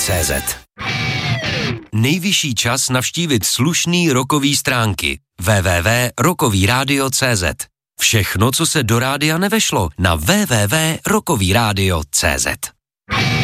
CZ. Nejvyšší čas navštívit slušný rockový stránky www.rockovyradio.cz. Všechno, co se do rádia nevešlo, na www.rockovyradio.cz.